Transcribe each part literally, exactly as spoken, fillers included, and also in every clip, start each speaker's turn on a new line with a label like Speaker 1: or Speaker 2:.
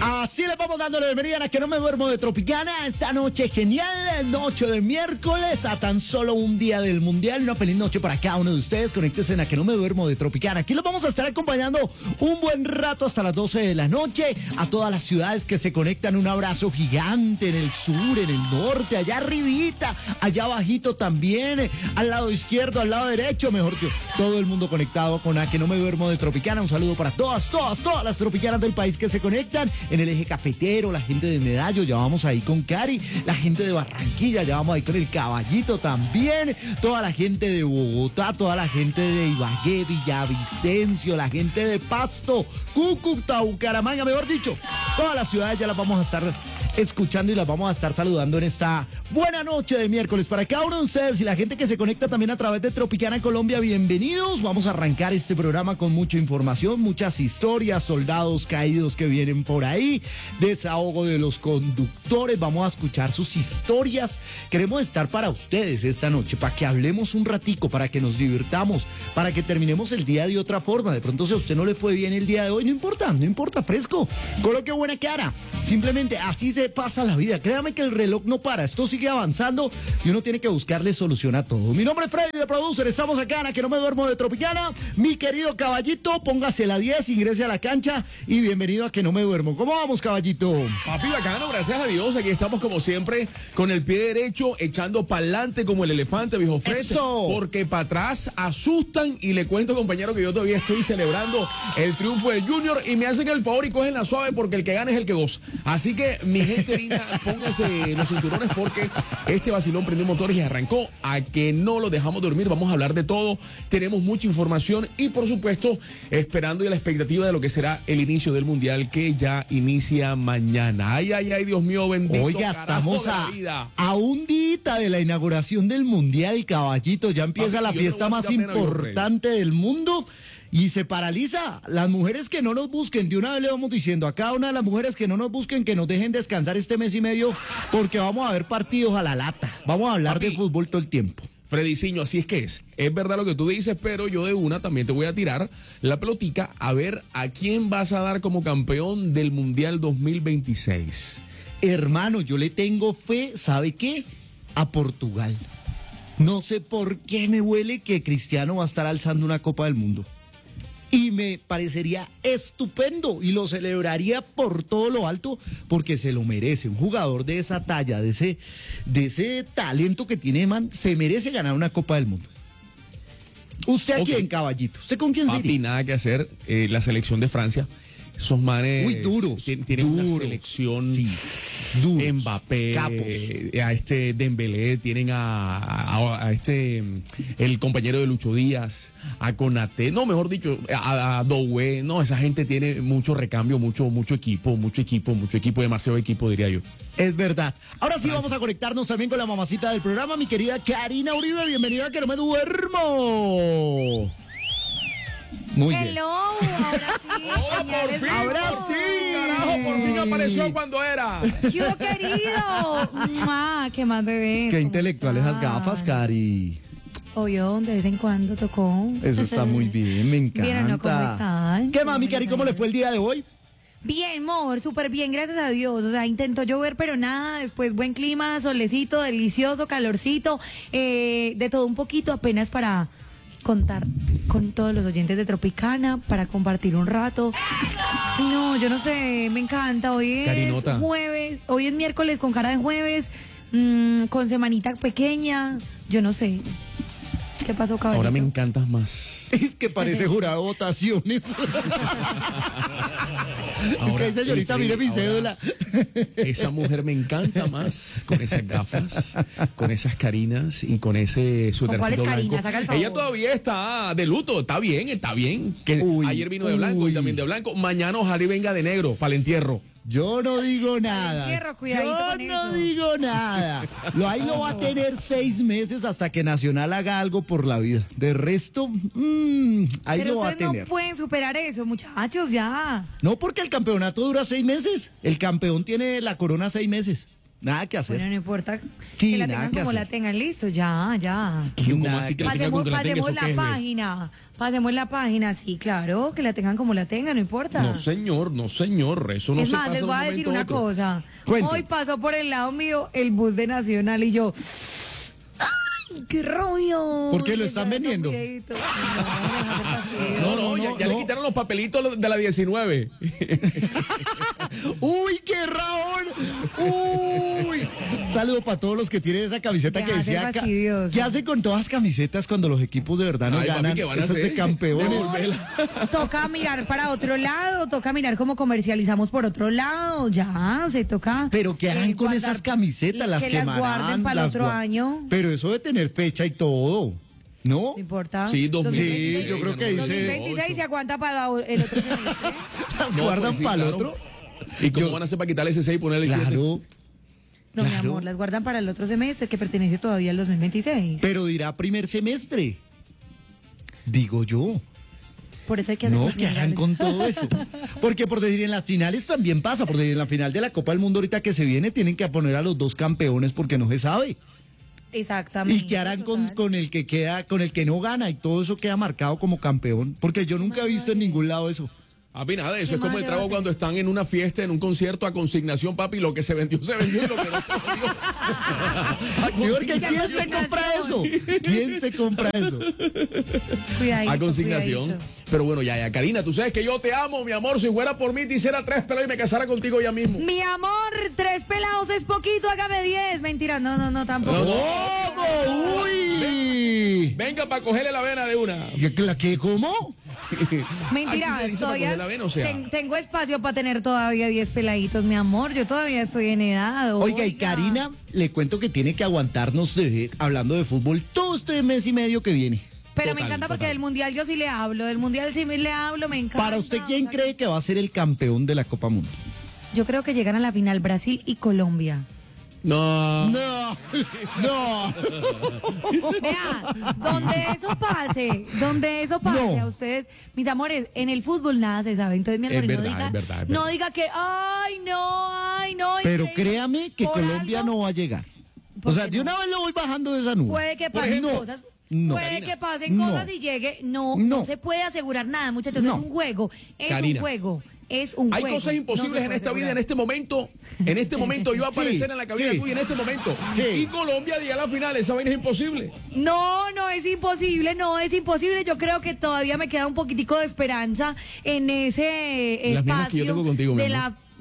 Speaker 1: Así le vamos dándole bienvenida a Que No Me Duermo de Tropicana. Esta noche genial, noche de miércoles, a tan solo un día del Mundial. Una feliz noche para cada uno de ustedes. Conéctense en A Que No Me Duermo de Tropicana. Aquí los vamos a estar acompañando un buen rato hasta las doce de la noche. A todas las ciudades que se conectan, un abrazo gigante en el sur, en el norte, allá arribita, allá abajito también, al lado izquierdo, al lado derecho, mejor que todo el mundo conectado con A Que No Me Duermo de Tropicana. Un saludo para todas, todas, todas las tropicanas del país que se conectan. En el eje cafetero, la gente de Medallo, ya vamos ahí con Cari, la gente de Barranquilla, ya vamos ahí con el Caballito también, toda la gente de Bogotá, toda la gente de Ibagué, Villavicencio, la gente de Pasto, Cúcuta, Bucaramanga, mejor dicho, todas las ciudades ya las vamos a estar escuchando y las vamos a estar saludando en esta buena noche de miércoles. Para cada uno de ustedes y la gente que se conecta también a través de Tropicana Colombia, bienvenidos. Vamos a arrancar este programa con mucha información, muchas historias, soldados caídos que vienen por ahí, desahogo de los conductores, vamos a escuchar sus historias. Queremos estar para ustedes esta noche, para que hablemos un ratico, para que nos divirtamos, para que terminemos el día de otra forma. De pronto si a usted no le fue bien el día de hoy, no importa, no importa, fresco, coloque buena cara, simplemente así se pasa la vida. Créame que el reloj no para, esto sigue avanzando y uno tiene que buscarle solución a todo. Mi nombre es Freddy de Producer, estamos acá en A Que No Me Duermo de Tropicana. Mi querido Caballito, póngase la diez, ingrese a la cancha y bienvenido a Que No Me Duermo. ¿Cómo vamos, Caballito?
Speaker 2: Papi, bacano, gracias a Dios. Aquí estamos como siempre con el pie derecho, echando para adelante como el elefante, viejo Fred.
Speaker 1: Eso.
Speaker 2: Porque para atrás asustan y le cuento, compañero, que yo todavía estoy celebrando el triunfo del Junior y me hacen el favor y cogen la suave porque el que gana es el que goza. Así que, mi gente linda, pónganse los cinturones porque este vacilón prendió motores y arrancó. A que no lo dejamos dormir, vamos a hablar de todo. Tenemos mucha información y, por supuesto, esperando y a la expectativa de lo que será el inicio del Mundial que ya inicia mañana. Ay, ay, ay, Dios mío, bendito.
Speaker 1: Oiga, estamos a, a un día de la inauguración del Mundial, Caballito. Ya empieza Papi, la fiesta más importante del mundo. Y se paraliza. Las mujeres que no nos busquen, de una vez le vamos diciendo a cada una de las mujeres que no nos busquen, que nos dejen descansar este mes y medio, porque vamos a ver partidos a la lata. Vamos a hablar Papi, de fútbol todo el tiempo.
Speaker 2: Frediciño, así es que es. Es verdad lo que tú dices, pero yo de una también te voy a tirar la pelotica a ver a quién vas a dar como campeón del Mundial dos mil veintiséis.
Speaker 1: Hermano, yo le tengo fe, ¿sabe qué? A Portugal. No sé por qué me huele que Cristiano va a estar alzando una Copa del Mundo. Y me parecería estupendo y lo celebraría por todo lo alto porque se lo merece. Un jugador de esa talla, de ese, de ese talento que tiene, man, se merece ganar una Copa del Mundo. ¿Usted a okay. quién, Caballito? ¿Usted con quién
Speaker 2: Papi,
Speaker 1: sería?
Speaker 2: Nada que hacer. Eh, la selección de Francia. Esos manes.
Speaker 1: Muy duros.
Speaker 2: Tienen
Speaker 1: duros,
Speaker 2: una selección.
Speaker 1: Sí, duros,
Speaker 2: Mbappé.
Speaker 1: capos.
Speaker 2: A este Dembélé. Tienen a, a, a este. El compañero de Lucho Díaz. A Konaté. No, mejor dicho. A, a Doué. No, esa gente tiene mucho recambio, mucho, mucho equipo, mucho equipo, mucho equipo, demasiado equipo, diría yo.
Speaker 1: Es verdad. Ahora sí
Speaker 2: Francia.
Speaker 1: Vamos a conectarnos también con la mamacita del programa, mi querida Karina Uribe. Bienvenida a Que No Me Duermo. Muy
Speaker 3: Hello,
Speaker 1: bien.
Speaker 3: ahora sí.
Speaker 2: ¡Hola, por fin!
Speaker 1: Ahora sí.
Speaker 2: Carajo, por fin apareció cuando era.
Speaker 3: ¿Qué hubo, querido? ¡Mua! ¿Qué más, bebé?
Speaker 1: Qué intelectual esas gafas, Cari.
Speaker 3: Obvio, de vez en cuando tocó.
Speaker 1: Eso está muy bien, me encanta.
Speaker 3: ¿Vieron, no? ¿Cómo están?
Speaker 1: ¿Qué mami, Cari? ¿Cómo le fue el día de hoy?
Speaker 3: Bien, amor, súper bien, gracias a Dios. O sea, intentó llover, pero nada. Después, buen clima, solecito, delicioso, calorcito. Eh, de todo un poquito, apenas para contar con todos los oyentes de Tropicana, para compartir un rato. No, yo no sé, me encanta. Hoy es
Speaker 2: Carinota.
Speaker 3: jueves, hoy es miércoles con cara de jueves, mmm, con semanita pequeña. Yo no sé. ¿Qué pasó, caballito?
Speaker 2: Ahora me encantas más.
Speaker 1: Es que parece jurado de votaciones.
Speaker 2: Ahora,
Speaker 1: es que señorita,
Speaker 2: sí,
Speaker 1: mire mi
Speaker 2: ahora,
Speaker 1: cédula.
Speaker 2: Esa mujer me encanta más con esas gafas, con esas carinas y con ese suétercito
Speaker 3: cuáles
Speaker 2: blanco.
Speaker 3: carinas? Haga el favor.
Speaker 2: Ella todavía está de luto, está bien, está bien. Que
Speaker 1: Uy,
Speaker 2: ayer vino de blanco
Speaker 1: uy.
Speaker 2: y también de blanco. Mañana ojalá y venga de negro para el entierro.
Speaker 1: Yo no digo nada.
Speaker 3: Entierro, cuidadito
Speaker 1: Yo
Speaker 3: con
Speaker 1: no
Speaker 3: eso.
Speaker 1: digo nada. Lo ahí lo va a tener seis meses hasta que Nacional haga algo por la vida. De resto, mmm, ahí
Speaker 3: Pero
Speaker 1: lo va a
Speaker 3: ustedes
Speaker 1: tener.
Speaker 3: no pueden superar eso, muchachos, ya.
Speaker 1: No, porque el campeonato dura seis meses. El campeón tiene la corona seis meses. Nada que hacer.
Speaker 3: Bueno, no importa
Speaker 1: Sí,
Speaker 3: que la
Speaker 1: nada
Speaker 3: tengan
Speaker 1: que
Speaker 3: como
Speaker 1: hacer.
Speaker 3: la tengan, listo, ya, ya.
Speaker 2: ¿Cómo
Speaker 1: Nada
Speaker 2: así que
Speaker 1: que
Speaker 2: la tengan
Speaker 3: Pasemos,
Speaker 2: con que la tengan?
Speaker 3: pasemos
Speaker 2: ¿Eso qué
Speaker 3: la
Speaker 2: es, ve?
Speaker 3: página, pasemos la página, sí, claro, que la tengan como la tengan, no importa.
Speaker 2: No, señor, no, señor. Eso no
Speaker 3: es
Speaker 2: se
Speaker 3: más,
Speaker 2: pasa
Speaker 3: les
Speaker 2: de
Speaker 3: voy
Speaker 2: un
Speaker 3: a decir
Speaker 2: momento a
Speaker 3: una
Speaker 2: otro.
Speaker 3: cosa.
Speaker 1: Cuente.
Speaker 3: Hoy pasó por el lado mío el bus de Nacional y yo... ¡Ay, qué rollo!
Speaker 1: ¿Por qué lo
Speaker 3: Ya
Speaker 1: están vendiendo?
Speaker 3: No, déjate paseo.
Speaker 2: No, no,
Speaker 1: No,
Speaker 2: ya,
Speaker 1: no,
Speaker 2: ya
Speaker 1: no.
Speaker 2: le quitaron los papelitos de la diecinueve.
Speaker 1: ¡Uy, qué Raúl! ¡Uy! Saludo para todos los que tienen esa camiseta
Speaker 3: Ya,
Speaker 1: que decía...
Speaker 3: qué
Speaker 1: ca-
Speaker 3: fastidioso.
Speaker 1: ¿Qué hacen con todas las camisetas cuando los equipos de verdad no
Speaker 2: Ay, papi,
Speaker 1: ganan?
Speaker 2: ¿qué van a
Speaker 1: Esas de
Speaker 2: hacer?
Speaker 1: campeones.
Speaker 2: Devolverla.
Speaker 3: Toca mirar para otro lado, toca mirar cómo comercializamos por otro lado, ya, se toca.
Speaker 1: Pero ¿qué harán
Speaker 3: eh,
Speaker 1: con
Speaker 3: guardar-
Speaker 1: esas camisetas? Las
Speaker 3: que las
Speaker 1: quemarán.
Speaker 3: guarden para el
Speaker 1: las
Speaker 3: otro
Speaker 1: gua-
Speaker 3: año.
Speaker 1: Pero eso de tener fecha y todo, ¿no?
Speaker 3: No importa.
Speaker 2: Sí, dos mil veintiséis,
Speaker 1: Sí, yo creo que
Speaker 2: no,
Speaker 1: dice-
Speaker 3: dos mil veintiséis se aguanta para el otro semestre.
Speaker 1: Las
Speaker 2: No,
Speaker 1: guardan
Speaker 2: pues sí,
Speaker 1: para el
Speaker 2: claro.
Speaker 1: otro.
Speaker 2: ¿Y cómo
Speaker 1: Yo-
Speaker 2: van a hacer para quitarle ese seis y ponerle siete?
Speaker 1: Claro.
Speaker 3: No, mi
Speaker 1: Claro.
Speaker 3: amor, las guardan para el otro semestre que pertenece todavía al dos mil veintiséis.
Speaker 1: Pero dirá primer semestre. Digo yo.
Speaker 3: Por eso hay que hacer
Speaker 1: No,
Speaker 3: cosas
Speaker 1: que harán
Speaker 3: legales.
Speaker 1: con todo eso. Porque por decir, en las finales también pasa, por decir, en la final de la Copa del Mundo ahorita que se viene, tienen que poner a los dos campeones porque no se sabe.
Speaker 3: Exactamente.
Speaker 1: ¿Y qué harán con,
Speaker 3: total.
Speaker 1: con el que queda, con el que no gana? Y todo eso queda marcado como campeón. Porque yo nunca he visto en ningún lado eso.
Speaker 2: Papi, nada, eso
Speaker 3: ¿Qué
Speaker 2: es como
Speaker 3: más
Speaker 2: el
Speaker 3: le va a
Speaker 2: trago
Speaker 3: hacer?
Speaker 2: cuando están en una fiesta, en un concierto a consignación, papi, lo que se vendió, se vendió y lo que no se vendió.
Speaker 1: Sí, porque
Speaker 3: ¿Qué
Speaker 1: ¿quién se compra eso?
Speaker 3: consignación?
Speaker 1: ¿Quién se compra eso?
Speaker 3: Cuidadito,
Speaker 2: A consignación.
Speaker 3: cuidadito.
Speaker 2: Pero bueno, ya, ya, Karina, tú sabes que yo te amo, mi amor. Si fuera por mí, te hiciera tres pelos y me casara contigo ya mismo.
Speaker 3: Mi amor, tres pelados es poquito, hágame diez. Mentira, no, no, no, tampoco.
Speaker 2: No, no.
Speaker 1: ¿Cómo? ¡Uy!
Speaker 2: Venga para cogerle la vena de una.
Speaker 1: ¿Qué, la qué, cómo?
Speaker 3: Mentira,
Speaker 2: Aquí se dice para
Speaker 3: todavía
Speaker 2: coger la vena, o sea.
Speaker 3: ten- tengo espacio para tener todavía diez peladitos, mi amor. Yo todavía estoy en edad.
Speaker 1: Oiga, y Karina, le cuento que tiene que aguantarnos de- hablando de fútbol todo este mes y medio que viene.
Speaker 3: Pero me
Speaker 2: Total,
Speaker 3: encanta porque
Speaker 2: total.
Speaker 3: del mundial yo sí le hablo. Del mundial sí me le hablo, me encanta.
Speaker 1: Para usted, ¿quién
Speaker 3: O sea,
Speaker 1: cree que va a ser el campeón de la Copa Mundo?
Speaker 3: Yo creo que llegan a la final Brasil y Colombia.
Speaker 2: No.
Speaker 1: No, no.
Speaker 3: Vea, donde eso pase, donde eso pase
Speaker 1: No.
Speaker 3: a ustedes, mis amores, en el fútbol nada se sabe. Entonces, mi
Speaker 2: Es
Speaker 3: amor, no
Speaker 2: verdad,
Speaker 3: diga,
Speaker 2: es verdad, es
Speaker 3: no
Speaker 2: verdad.
Speaker 3: diga que, ay, no, ay, no.
Speaker 1: Pero
Speaker 3: increíble.
Speaker 1: créame que
Speaker 3: Por
Speaker 1: Colombia
Speaker 3: algo,
Speaker 1: no va a llegar.
Speaker 3: ¿Por
Speaker 1: O sea,
Speaker 3: qué
Speaker 1: de
Speaker 3: no?
Speaker 1: una vez lo voy bajando de esa nube.
Speaker 3: Puede que
Speaker 1: Por
Speaker 3: pasen
Speaker 1: ejemplo,
Speaker 3: cosas.
Speaker 1: no.
Speaker 3: Puede
Speaker 2: Karina,
Speaker 3: que pasen
Speaker 1: no.
Speaker 3: cosas y llegue. No,
Speaker 1: No.
Speaker 3: no se puede asegurar nada, muchachos.
Speaker 1: No.
Speaker 3: Es un juego. Es
Speaker 2: Karina.
Speaker 3: un juego. Es un
Speaker 2: Hay
Speaker 3: juego.
Speaker 2: cosas
Speaker 3: No
Speaker 2: imposibles
Speaker 3: se
Speaker 2: en
Speaker 3: puede
Speaker 2: esta vida, en
Speaker 3: asegurar.
Speaker 2: este momento. En este momento yo aparecer
Speaker 1: Sí,
Speaker 2: en la cabina
Speaker 1: sí.
Speaker 2: tuya en este momento.
Speaker 1: Sí.
Speaker 2: Y Colombia llega a la final. Esa vaina es imposible.
Speaker 3: No, no es imposible, no es imposible. Yo creo que todavía me queda un poquitico de esperanza en ese
Speaker 2: Las mismas que yo
Speaker 3: espacio
Speaker 2: tengo contigo, mi
Speaker 3: de
Speaker 2: amor.
Speaker 3: la.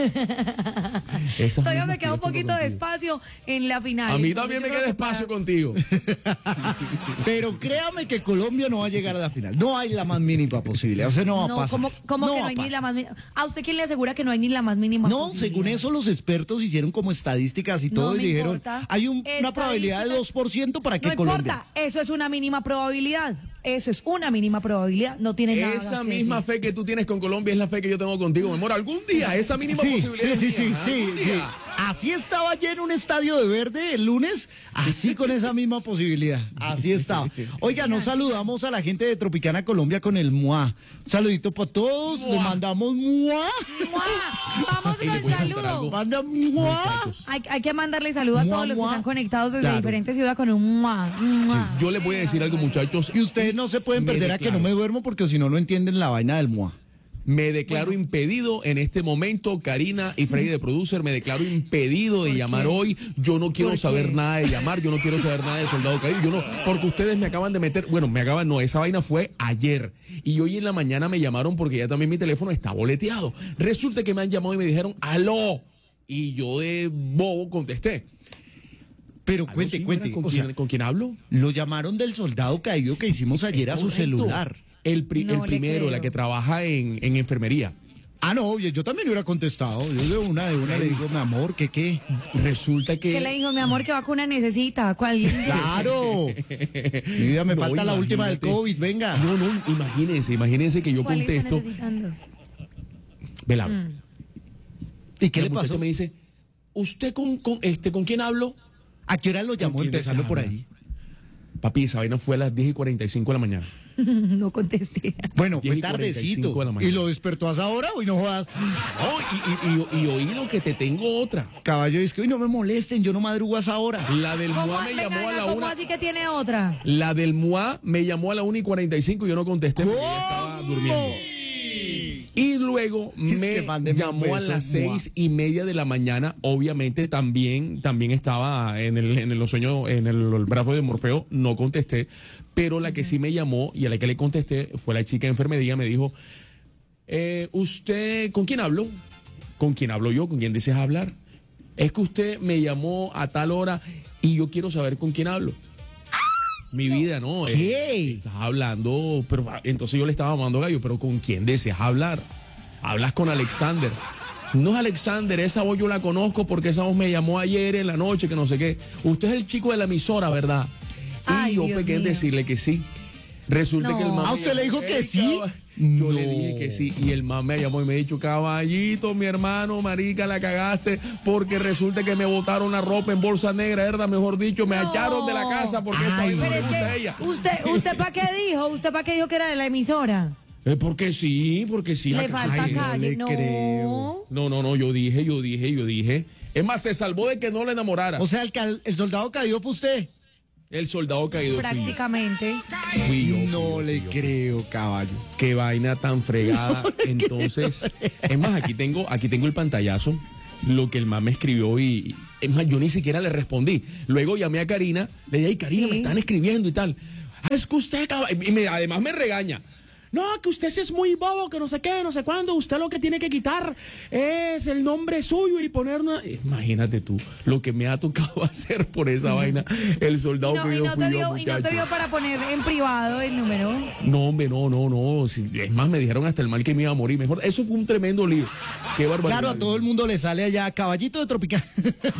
Speaker 2: Esas
Speaker 3: Todavía
Speaker 2: mismas
Speaker 3: me
Speaker 2: que
Speaker 3: queda
Speaker 2: yo
Speaker 3: un
Speaker 2: tengo
Speaker 3: poquito de
Speaker 2: contigo.
Speaker 3: espacio en la final.
Speaker 2: A mí
Speaker 3: Entonces,
Speaker 2: también
Speaker 3: yo
Speaker 2: me
Speaker 3: creo
Speaker 2: queda
Speaker 3: que
Speaker 2: espacio
Speaker 3: para-
Speaker 2: contigo.
Speaker 1: Pero créame que Colombia no va a llegar a la final. No hay la más mínima posibilidad. O sea, no va
Speaker 3: No,
Speaker 1: a pasar.
Speaker 3: ¿cómo, cómo
Speaker 1: No
Speaker 3: que
Speaker 1: va
Speaker 3: no
Speaker 1: a
Speaker 3: hay ni
Speaker 1: pasar.
Speaker 3: la más mínima? ¿A usted quién le asegura que no hay ni la más mínima?
Speaker 1: No,
Speaker 3: posibilidad?
Speaker 1: según eso los expertos hicieron como estadísticas y
Speaker 3: No
Speaker 1: todo y
Speaker 3: me
Speaker 1: dijeron,
Speaker 3: importa.
Speaker 1: hay un- una probabilidad de
Speaker 3: Estadísticas.
Speaker 1: dos por ciento para que
Speaker 3: No
Speaker 1: Colombia.
Speaker 3: importa, eso es una mínima probabilidad. Eso es una mínima probabilidad. No tiene nada más
Speaker 2: Esa
Speaker 3: que
Speaker 2: misma
Speaker 3: decir.
Speaker 2: fe que tú tienes con Colombia es la fe que yo tengo contigo, mi amor. Algún día, esa mínima
Speaker 1: Sí,
Speaker 2: posibilidad.
Speaker 1: sí,
Speaker 2: es
Speaker 1: sí, sí,
Speaker 2: mía,
Speaker 1: sí,
Speaker 2: algún
Speaker 1: sí.
Speaker 2: día.
Speaker 1: Así estaba lleno un estadio de verde el lunes, así con esa misma posibilidad. Así estaba. Oiga, nos saludamos a la gente de Tropicana Colombia con el M U A. Un saludito para todos, le
Speaker 2: Mua.
Speaker 1: mandamos M U A.
Speaker 3: ¡Mua! Vamos
Speaker 2: Ey,
Speaker 3: con
Speaker 2: ¿le
Speaker 3: el
Speaker 2: puedes cantar
Speaker 3: saludo.
Speaker 2: algo?
Speaker 1: Manda M U A.
Speaker 3: Hay, hay que mandarle saludo a
Speaker 1: Mua,
Speaker 3: todos los que
Speaker 1: mua.
Speaker 3: están conectados desde
Speaker 1: Claro.
Speaker 3: diferentes ciudades con un mua, mua.
Speaker 2: Yo les voy a decir algo, muchachos.
Speaker 1: Y ustedes no se pueden
Speaker 2: Me
Speaker 1: perder a que
Speaker 2: declaro.
Speaker 1: no me duermo porque si no, no entienden la vaina del M U A.
Speaker 2: Me declaro impedido en este momento, Karina y Freddy de Producer, me declaro impedido de
Speaker 3: ¿Por
Speaker 2: llamar
Speaker 3: qué?
Speaker 2: hoy. Yo no quiero
Speaker 3: ¿Por
Speaker 2: saber
Speaker 3: qué?
Speaker 2: nada de llamar, yo no quiero saber nada de Soldado Caído. Yo no, porque ustedes me acaban de meter, bueno, me acaban, no, esa vaina fue ayer. Y hoy en la mañana me llamaron porque ya también mi teléfono está boleteado. Resulta que me han llamado y me dijeron, aló. Y yo de bobo contesté.
Speaker 1: Pero
Speaker 2: "Aló,
Speaker 1: cuente,
Speaker 2: sí,
Speaker 1: cuente.
Speaker 2: ¿con,
Speaker 1: O sea,
Speaker 2: quién, ¿con quién hablo?
Speaker 1: lo llamaron del soldado caído que hicimos ayer a su
Speaker 2: Correcto.
Speaker 1: celular.
Speaker 2: El, pri-
Speaker 3: No
Speaker 2: el
Speaker 3: le
Speaker 2: primero,
Speaker 3: creo.
Speaker 2: la que trabaja en, en enfermería.
Speaker 1: Ah, no, yo yo también hubiera contestado. Yo de una, de una le digo, mi amor, ¿qué qué?
Speaker 2: Resulta que...
Speaker 3: ¿Qué le dijo, mi amor, qué vacuna necesita? ¿Cuál?
Speaker 1: ¡Claro! Mi vida, me
Speaker 2: No,
Speaker 1: falta la última del
Speaker 2: imagínate.
Speaker 1: COVID, venga.
Speaker 2: No, no, imagínense, imagínense que yo
Speaker 3: ¿Cuál está
Speaker 2: contesto.
Speaker 3: necesitando?
Speaker 2: Vela.
Speaker 1: ¿Y qué
Speaker 2: la
Speaker 1: le
Speaker 2: muchacha
Speaker 1: pasó?
Speaker 2: me dice, ¿usted con, con, este, con quién hablo?
Speaker 1: ¿A qué hora lo llamó
Speaker 2: quién
Speaker 1: empezando
Speaker 2: se
Speaker 1: por
Speaker 2: habla?
Speaker 1: ahí?
Speaker 2: Papi, esa vaina fue a las diez y cuarenta y cinco de la mañana.
Speaker 3: No contesté.
Speaker 1: Bueno,
Speaker 2: diez
Speaker 1: fue
Speaker 2: y cuarenta y cinco
Speaker 1: tardecito.
Speaker 2: de la
Speaker 1: ¿Y
Speaker 2: mañana.
Speaker 1: lo despertó a esa hora? Uy, no jodas.
Speaker 2: Oh, y, y, y, y oí lo que te tengo otra.
Speaker 1: Caballo dice que, uy, no me molesten, yo no madrugo a esa hora.
Speaker 2: La del
Speaker 3: ¿Cómo,
Speaker 2: M U A me
Speaker 3: venga,
Speaker 2: llamó a la
Speaker 3: ¿cómo
Speaker 2: una.
Speaker 3: así que tiene otra?
Speaker 2: La del M U A me llamó a la una y cuarenta y cinco y yo no contesté porque ella estaba durmiendo. Y luego
Speaker 1: Es
Speaker 2: me
Speaker 1: que mándeme un
Speaker 2: llamó a
Speaker 1: beso,
Speaker 2: las
Speaker 1: M U A.
Speaker 2: seis y media de la mañana. Obviamente también, también estaba en el, en los sueños, en el, el brazo de Morfeo, no contesté. Pero la que sí me llamó y a la que le contesté fue la chica de enfermería. Me dijo, eh, ¿usted con quién hablo? ¿Con quién hablo yo? ¿Con quién deseas hablar? Es que usted me llamó a tal hora y yo quiero saber con quién hablo. Mi vida, ¿no?
Speaker 1: ¿Qué?
Speaker 2: Eh, estás hablando, pero entonces yo le estaba mandando gallo, pero ¿con quién deseas hablar? Hablas con Alexander. No es Alexander, esa voz yo la conozco porque esa voz me llamó ayer en la noche, que no sé qué. Usted es el chico de la emisora, ¿verdad?
Speaker 3: Ay,
Speaker 2: y yo
Speaker 3: Dios
Speaker 2: pequé en
Speaker 3: mío.
Speaker 2: decirle que sí. Resulta
Speaker 3: No.
Speaker 2: que el mamá.
Speaker 1: ¿Ah, usted le dijo que sí?
Speaker 2: Yo le
Speaker 1: No.
Speaker 2: dije que sí. Y el mamá me llamó y me dijo, caballito, mi hermano, marica, la cagaste. Porque resulta que me botaron la ropa en bolsa negra, ¿verdad? Mejor dicho, me
Speaker 3: No.
Speaker 2: echaron de la casa porque esa
Speaker 1: Ay.
Speaker 2: vaina no
Speaker 3: Pero
Speaker 2: le
Speaker 3: es
Speaker 2: gusta a
Speaker 3: que,
Speaker 2: ella.
Speaker 3: ¿usted, usted para qué dijo? ¿Usted para qué dijo que era de la emisora?
Speaker 2: Eh, porque sí, porque sí.
Speaker 3: Le
Speaker 2: acá-
Speaker 3: falta
Speaker 2: Ay, no.
Speaker 3: calle,
Speaker 1: le
Speaker 3: no.
Speaker 1: creo.
Speaker 2: No, no, no, yo dije, yo dije, yo dije. Es más, se salvó de que no le enamorara.
Speaker 1: O sea, el, ca- el soldado cayó para usted.
Speaker 2: El soldado caído fui yo.
Speaker 3: Prácticamente.
Speaker 2: Fui yo, fui
Speaker 1: No
Speaker 2: yo,
Speaker 1: le
Speaker 2: fui yo.
Speaker 1: creo, caballo.
Speaker 2: Qué vaina tan fregada. Entonces, es más, aquí tengo, aquí tengo el pantallazo, lo que el man me escribió y, es más, yo ni siquiera le respondí. Luego llamé a Karina, le dije, ay, Karina,
Speaker 3: Sí.
Speaker 2: me están escribiendo y tal. "Ah, es que usted, cab-", y me- además me regaña. No, que usted sí es muy bobo, que no sé qué, no sé cuándo. Usted lo que tiene que quitar es el nombre suyo y poner una... Imagínate tú lo que me ha tocado hacer por esa vaina. El
Speaker 3: Y
Speaker 2: soldado
Speaker 3: no,
Speaker 2: que
Speaker 3: y
Speaker 2: yo
Speaker 3: no
Speaker 2: fui
Speaker 3: te
Speaker 2: yo,
Speaker 3: dio, y no te
Speaker 2: muchacho.
Speaker 3: dio para poner en privado el número.
Speaker 2: No, hombre, no, no, no. Si- es más, me dijeron hasta el mal que me iba a morir. Mejor, eso fue un tremendo lío. Qué barbaridad.
Speaker 1: Claro, a todo el mundo le sale allá caballito de Tropicana.